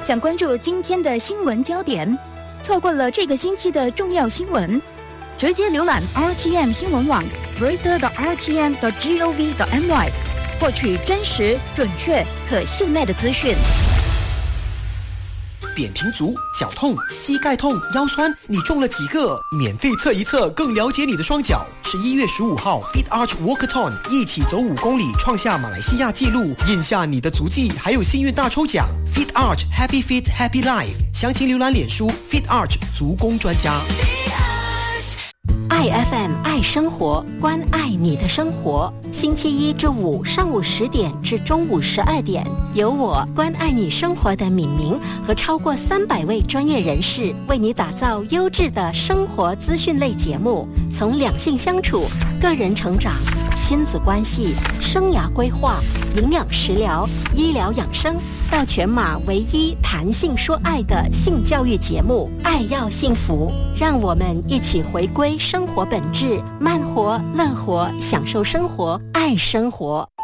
想关注今天的新闻焦点，错过了这个星期的重要新闻，直接浏览 RTM 新闻网 reader.rtm.gov.my 获取真实、准确、可信赖的资讯。 扁平足、脚痛、膝盖痛、腰酸，你中了几个？免费测一测，更了解你的双脚。11月15号 Fit Arch Walkathon 一起走5公里，创下马来西亚纪录，印下你的足迹，还有幸运大抽奖。Fit Arch Happy Fit Happy Life， 详情浏览脸书 Fit Arch 足工专家。 爱 FM 爱生活，关爱你的生活。星期一至五上午10点至中午12点，由我关爱你生活的敏明和超过300位专业人士为你打造优质的生活资讯类节目，从两性相处、个人成长、亲子关系、生涯规划、营养食疗、医疗养生，到全马唯一谈性说爱的性教育节目《爱要幸福》，让我们一起回归生活本质，慢活、乐活，享受生活，爱生活。